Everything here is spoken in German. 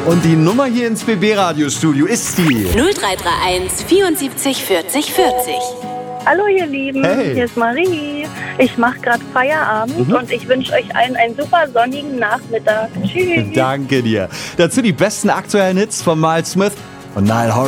Und die Nummer hier ins BB-Radiostudio ist die 0331 74 40 40. Hallo ihr Lieben, Hey. Hier ist Marie. Ich mache gerade Feierabend und ich wünsche euch allen einen super sonnigen Nachmittag. Tschüss. Danke dir. Dazu die besten aktuellen Hits von Miles Smith und Nile Horan.